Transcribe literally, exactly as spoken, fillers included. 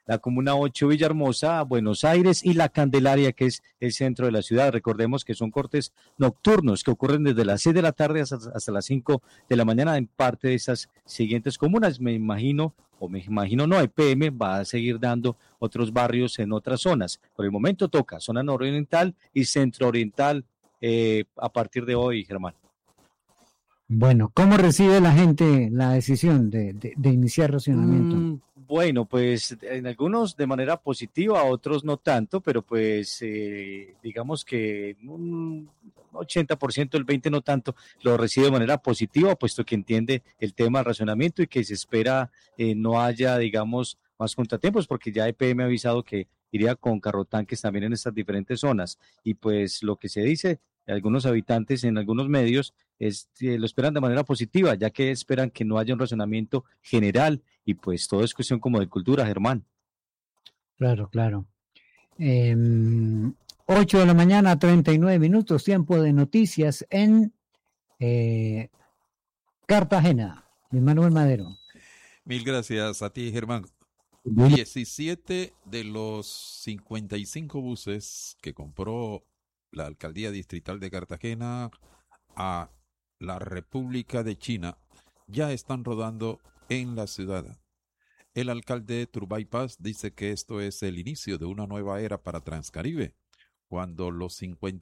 la Comuna ocho Villahermosa, Buenos Aires y La Candelaria, que es el centro de la ciudad. Recordemos que son cortes nocturnos que ocurren desde las seis de la tarde hasta, hasta las cinco de la mañana en parte de esas siguientes comunas. Me imagino, o me imagino no, E P M va a seguir dando otros barrios en otras zonas. Por el momento toca zona nororiental y centro oriental eh, a partir de hoy, Germán. Bueno, ¿cómo recibe la gente la decisión de, de, de iniciar racionamiento? Mm, bueno, pues en algunos de manera positiva, otros no tanto, pero pues eh, digamos que un ochenta por ciento, el veinte por ciento no tanto, lo recibe de manera positiva, puesto que entiende el tema del racionamiento y que se espera eh, no haya, digamos, más contratiempos, porque ya E P M ha avisado que iría con carrotanques también en estas diferentes zonas. Y pues lo que se dice, algunos habitantes en algunos medios, es, eh, lo esperan de manera positiva, ya que esperan que no haya un racionamiento general y pues todo es cuestión como de cultura, Germán. Claro, claro. Eh, ocho de la mañana, treinta y nueve minutos, tiempo de noticias en eh, Cartagena. De Manuel Madero. Mil gracias a ti, Germán. Bien. diecisiete de los cincuenta y cinco buses que compró la Alcaldía Distrital de Cartagena a la República de China ya están rodando en la ciudad. El alcalde Turbay Paz dice que esto es el inicio de una nueva era para Transcaribe, cuando los cincuenta